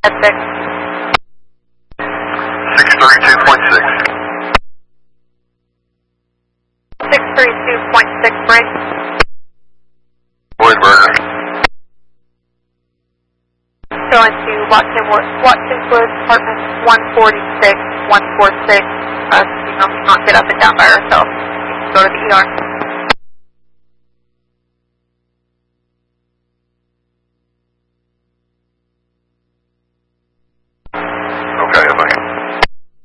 At 6. 632.6. 632.6 break. Woodburger. Going to Watkinswood, apartment 146, 146. You know, if you can't get up and down by herself, you can go to the ER.